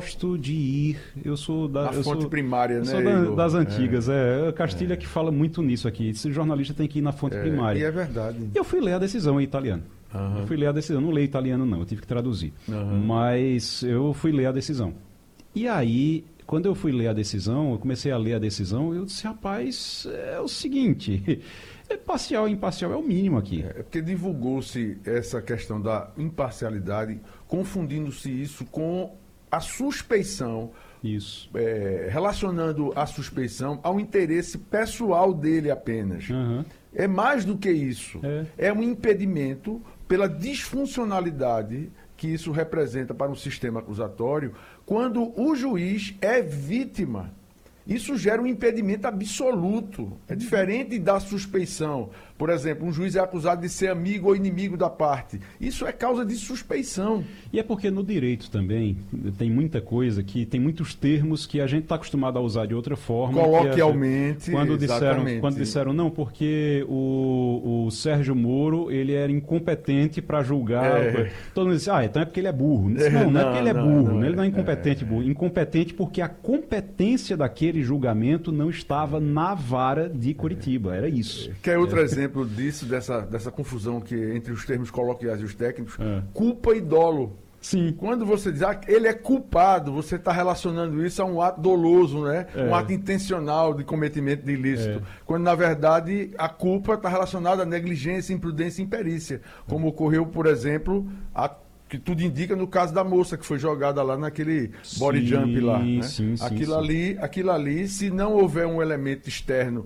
gosto de ir. Eu sou da fonte primária, eu né? Sou das antigas. Castilha que fala muito nisso aqui. Esse jornalista tem que ir na fonte primária. E é verdade. Eu fui ler a decisão em italiano. Eu fui ler a decisão. Não leio italiano, não. Eu tive que traduzir. Mas eu fui ler a decisão. E aí, quando eu fui ler a decisão, eu comecei a ler a decisão, eu disse, rapaz, é o seguinte, parcial e imparcial é o mínimo aqui. É porque divulgou-se essa questão da imparcialidade, confundindo-se isso com a suspeição, Isso. Relacionando a suspeição ao interesse pessoal dele apenas. É mais do que isso. É um impedimento pela disfuncionalidade que isso representa para um sistema acusatório, quando o juiz é vítima. Isso gera um impedimento absoluto. É diferente da suspeição. Por exemplo, um juiz é acusado de ser amigo ou inimigo da parte. Isso é causa de suspeição. E é porque no direito também tem muita coisa que tem muitos termos que a gente está acostumado a usar de outra forma. Coloquialmente, quando disseram não, porque o Sérgio Moro ele era incompetente para julgar. Todo mundo disse, então é porque ele é burro. Não é porque ele é burro, ele não é incompetente, burro. Incompetente porque a competência daquele julgamento não estava na vara de Curitiba. Era isso. Quer outro exemplo disso, dessa confusão que entre os termos coloquiais e os técnicos? Culpa e dolo. Sim. Quando você diz ele é culpado, você está relacionando isso a um ato doloso, né? Um ato intencional de cometimento de ilícito. Quando, na verdade, a culpa está relacionada à negligência, imprudência e imperícia. Como ocorreu, por exemplo, que tudo indica no caso da moça que foi jogada lá naquele body jump lá. Né? Aquilo ali, se não houver um elemento externo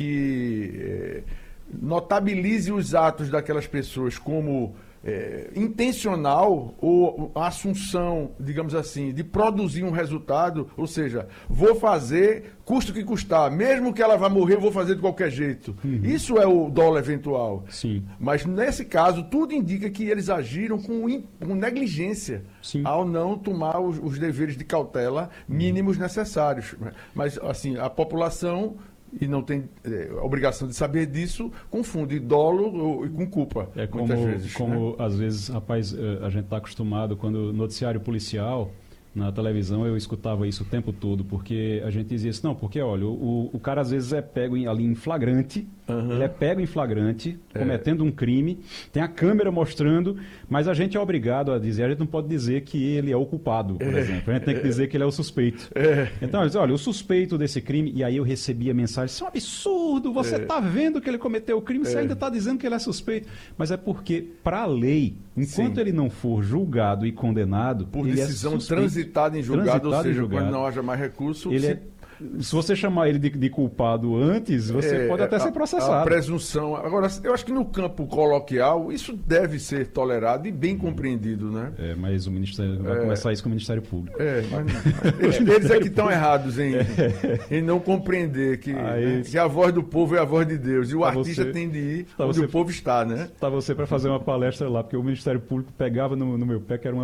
que notabilize os atos daquelas pessoas como intencional ou a assunção, digamos assim, de produzir um resultado, ou seja, vou fazer, custa o que custar, mesmo que ela vá morrer, eu vou fazer de qualquer jeito. Isso é o dolo eventual. Sim. Mas nesse caso, tudo indica que eles agiram com negligência ao não tomar os deveres de cautela mínimos necessários. Mas, assim, a população, e não tem obrigação de saber disso, confunde dolo com culpa, muitas vezes. Às vezes, rapaz, a gente está acostumado, quando noticiário policial, na televisão, eu escutava isso o tempo todo, porque a gente dizia assim, não, porque, olha, o cara às vezes é pego ali em flagrante, ele é pego em flagrante, cometendo um crime, tem a câmera mostrando, mas a gente é obrigado a dizer, a gente não pode dizer que ele é o culpado, por exemplo, a gente tem que dizer que ele é o suspeito. Então, eles dizem, olha, o suspeito desse crime, e aí eu recebia mensagem, isso é um absurdo, você está vendo que ele cometeu o crime, você ainda está dizendo que ele é suspeito. Mas é porque, para a lei, enquanto ele não for julgado e condenado, por ele decisão é transitada em julgado, ou seja, quando não haja mais recurso... Se você chamar ele de culpado antes, você pode até ser processado. A presunção. Agora, eu acho que no campo coloquial, isso deve ser tolerado e bem compreendido, né? Mas o Ministério vai começar isso com o Ministério Público. Eles é que estão errados em não compreender que a voz do povo é a voz de Deus. E o artista tem de ir onde o povo está, né? Tá você para fazer uma palestra lá, porque o Ministério Público pegava no meu pé, que era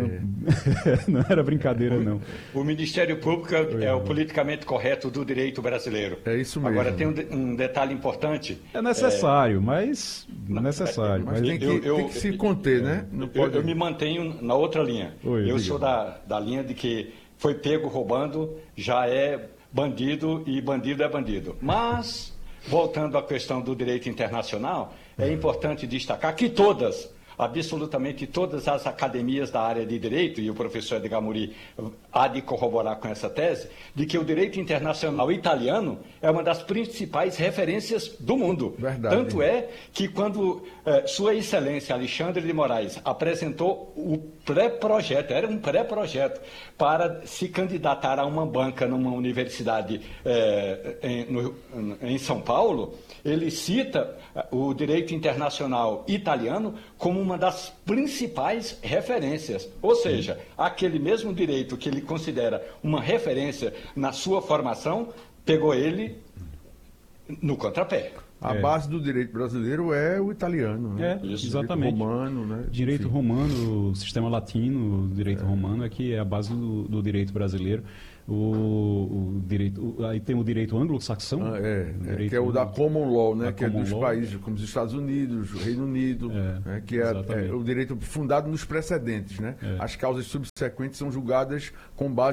não era brincadeira, não. O Ministério Público é o politicamente correto do direito brasileiro. É isso mesmo. Agora tem um detalhe importante. É necessário, mas necessário. Mas tem que se conter, né? Não pode... eu me mantenho na outra linha. Eu sou da linha de que foi pego roubando, já é bandido e bandido é bandido. Mas, voltando à questão do direito internacional, é importante destacar que absolutamente todas as academias da área de direito, e o professor Edgar Muri há de corroborar com essa tese, de que o direito internacional italiano é uma das principais referências do mundo. Verdade. Tanto é que quando Sua Excelência Alexandre de Moraes apresentou o pré-projeto, era um pré-projeto, para se candidatar a uma banca numa universidade em São Paulo, ele cita o direito internacional italiano como uma das principais referências. Ou seja, aquele mesmo direito que ele considera uma referência na sua formação, pegou ele no contrapé. A base do direito brasileiro é o italiano, né? Exatamente. Direito romano, né? Direito romano, o sistema latino, o direito romano é que é a base do direito brasileiro. Aí tem o direito anglo-saxão. Que é o da Common Law, né? Que é dos países como os Estados Unidos, o Reino Unido, que é o direito fundado nos precedentes, né? As causas subsequentes são julgadas com base